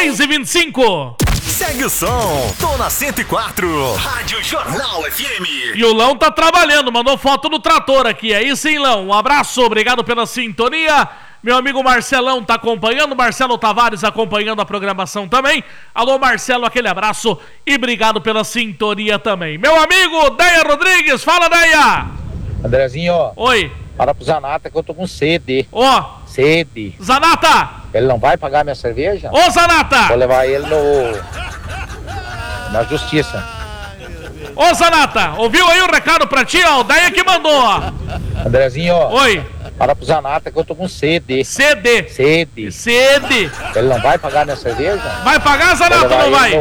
6h25. Segue o som, tô na 104, Rádio Jornal FM. E o Lão tá trabalhando, mandou foto do trator aqui, é isso, hein, Lão? Um abraço, obrigado pela sintonia. Meu amigo Marcelão tá acompanhando, Marcelo Tavares acompanhando a programação também. Alô, Marcelo, aquele abraço e obrigado pela sintonia também. Meu amigo Deia Rodrigues, fala, Deia! Andrezinho, ó. Oi. Fala pro Zanata que eu tô com sede. Ó. Sede. Zanata! Ele não vai pagar minha cerveja? Ô, Zanata! Vou levar ele na justiça. Ô, Zanata, ouviu aí o recado pra ti, ó? O Deia que mandou, ó. Andrezinho, ó. Oi. Fala pro Zanata que eu tô com sede. Sede. Ele não vai pagar minha cerveja? Vai pagar, Zanata, ou não vai?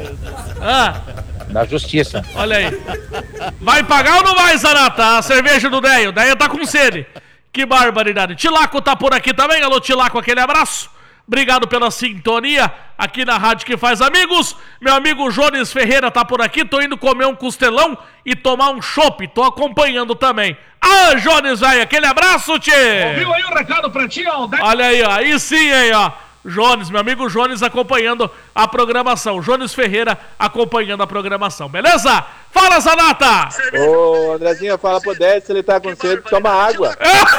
Na justiça. Olha aí. Vai pagar ou não vai, Zanata? A cerveja do Deia. O Deia tá com sede. Que barbaridade. Tilaco tá por aqui também. Alô, Tilaco, aquele abraço. Obrigado pela sintonia aqui na Rádio que Faz Amigos. Meu amigo Jones Ferreira tá por aqui. Tô indo comer um costelão e tomar um chopp. Tô acompanhando também. Ah, Jones, vai, aquele abraço, tchê. Ouviu aí o recado pra ti, ó? Olha aí, ó. Aí sim, hein, ó. Jones, meu amigo Jones acompanhando a programação. Jones Ferreira acompanhando a programação, beleza? Fala, Zanata! Ô, Andrezinho, fala pro Décio se ele tá com sede, toma água.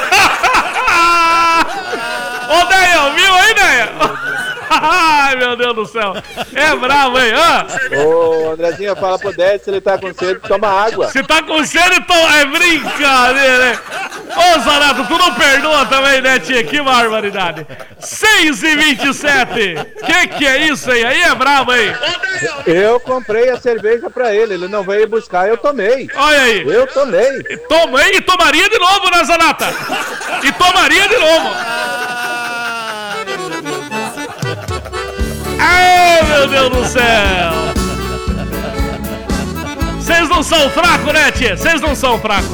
Ô, Deia, viu aí, Deia? Ai, meu Deus do céu. É bravo, hein? Ô, Andrezinho, fala pro Décio se ele tá com sede, toma água. Se tá com sede, é brincadeira, né? Ô, Zanata, tu não perdoa também, né, tia? Que barbaridade. 6h27. Que é isso aí? Aí é bravo, hein? Eu comprei a cerveja pra ele não veio buscar, eu tomei. Olha aí. Eu tomei. Tomei e tomaria de novo, né, Zanata? E tomaria de novo. Ai, meu Deus do céu. Vocês não são fracos, né, tia? Vocês não são fracos.